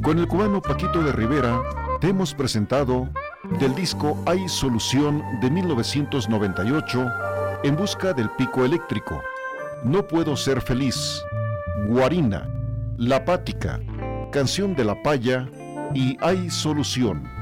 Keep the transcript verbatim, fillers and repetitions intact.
Con el cubano Paquito de Rivera te hemos presentado del disco Hay Solución de mil novecientos noventa y ocho, En busca del pico eléctrico, No puedo ser feliz, Guarina, La Pática, Canción de la Paya y Hay Solución.